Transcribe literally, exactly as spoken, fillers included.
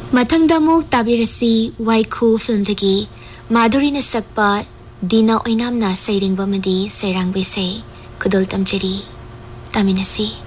ꯃꯊꯪꯗ ꯑꯃꯨꯛ ꯇꯥꯕꯤꯔꯁꯤ ꯋꯥꯏꯈꯨ ꯐꯤꯜꯝꯗꯒꯤ ꯃꯥꯙꯨꯔꯤꯅ ꯁꯛꯄ ꯗꯤꯅꯥ ꯑꯣꯏꯅꯥꯝꯅ ꯁꯩꯔꯦꯡꯕ ꯑꯃꯗꯤ ꯁꯩꯔꯥꯡꯕ ꯏꯁꯩ ꯈꯨꯗꯣꯜ ꯇꯝꯖꯔꯤ ꯇꯥꯃꯤꯟꯅꯁꯤ